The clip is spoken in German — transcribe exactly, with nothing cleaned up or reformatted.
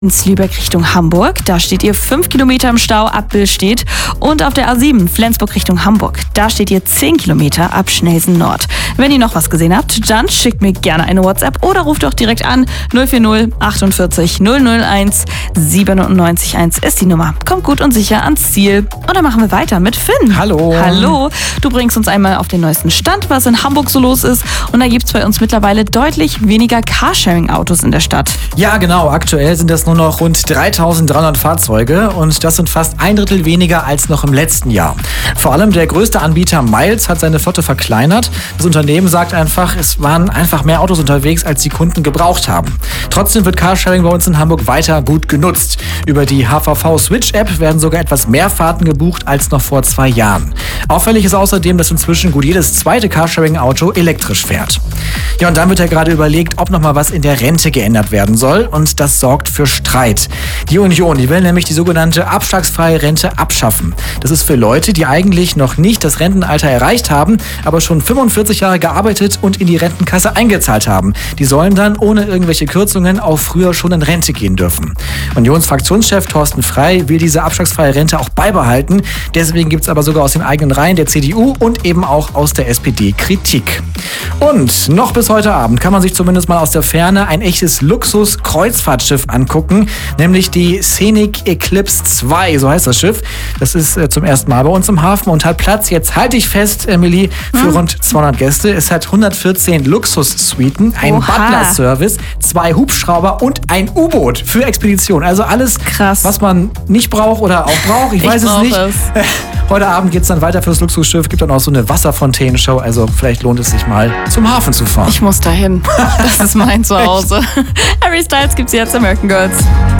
ins Lübeck Richtung Hamburg. Da steht ihr fünf Kilometer im Stau ab Billstedt. Und auf der A sieben Flensburg Richtung Hamburg. Da steht ihr zehn Kilometer ab Schnelsen Nord. Wenn ihr noch was gesehen habt, dann schickt mir gerne eine WhatsApp oder ruft doch direkt an. null vier null achtundvierzig null null eins siebenundneunzig eins ist die Nummer. Kommt gut und sicher ans Ziel. Und dann machen wir weiter mit Finn. Hallo. Hallo. Du bringst uns einmal auf den neuesten Stand, was in Hamburg so los ist. Und da gibt es bei uns mittlerweile deutlich weniger Carsharing-Autos in der Stadt. Ja, genau. Aktuell sind das nur noch rund dreitausenddreihundert Fahrzeuge und das sind fast ein Drittel weniger als noch im letzten Jahr. Vor allem der größte Anbieter Miles hat seine Flotte verkleinert. Das Unternehmen sagt einfach, es waren einfach mehr Autos unterwegs, als die Kunden gebraucht haben. Trotzdem wird Carsharing bei uns in Hamburg weiter gut genutzt. Über die H V V Switch App werden sogar etwas mehr Fahrten gebucht als noch vor zwei Jahren. Auffällig ist außerdem, dass inzwischen gut jedes zweite Carsharing-Auto elektrisch fährt. Ja, und dann wird ja gerade überlegt, ob noch mal was in der Rente geändert werden soll und das sorgt für Streit. Die Union, die will nämlich die sogenannte abschlagsfreie Rente abschaffen. Das ist für Leute, die eigentlich noch nicht das Rentenalter erreicht haben, aber schon fünfundvierzig Jahre gearbeitet und in die Rentenkasse eingezahlt haben. Die sollen dann ohne irgendwelche Kürzungen auch früher schon in Rente gehen dürfen. Unionsfraktionschef Thorsten Frey will diese abschlagsfreie Rente auch beibehalten. Deswegen gibt es aber sogar aus den eigenen Reihen der C D U und eben auch aus der S P D Kritik. Und noch bis heute Abend kann man sich zumindest mal aus der Ferne ein echtes Luxus-Kreuzfahrtschiff angucken, nämlich die Scenic Eclipse zwei, so heißt das Schiff. Das ist äh, zum ersten Mal bei uns im Hafen und hat Platz, jetzt halte ich fest, Emily, für hm. rund zweihundert Gäste. Es hat hundertvierzehn Luxus-Suiten, ein Butler-Service, zwei Hubschrauber und ein U-Boot für Expedition. Also alles, krass, was man nicht braucht oder auch braucht. Ich, ich weiß es nicht. Es. Heute Abend geht es dann weiter fürs Luxusschiff. Gibt dann auch so eine Wasserfontänenshow. Also vielleicht lohnt es sich mal, zum Hafen zu fahren. Ich muss dahin. Das ist mein Zuhause. Harry Styles gibt's jetzt, American Girls.